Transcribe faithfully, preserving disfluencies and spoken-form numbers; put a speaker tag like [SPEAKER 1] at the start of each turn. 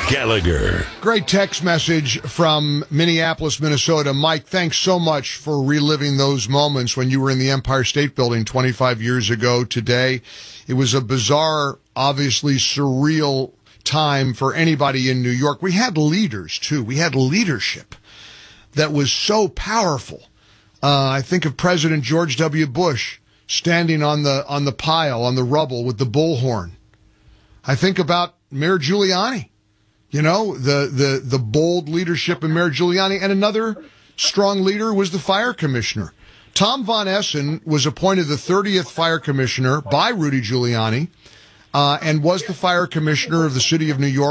[SPEAKER 1] Gallagher.
[SPEAKER 2] Great text message from Minneapolis, Minnesota. Mike, thanks so much for reliving those moments when you were in the Empire State Building twenty-five years ago today. It was a bizarre, obviously surreal time for anybody in New York. We had leaders, too. We had leadership that was so powerful. Uh, I think of President George W. Bush standing on the on the pile, on the rubble with the bullhorn. I think about Mayor Giuliani, you know, the, the, the bold leadership of Mayor Giuliani. And another strong leader was the fire commissioner. Tom Von Essen was appointed the thirtieth fire commissioner by Rudy Giuliani uh, and was the fire commissioner of the city of New York.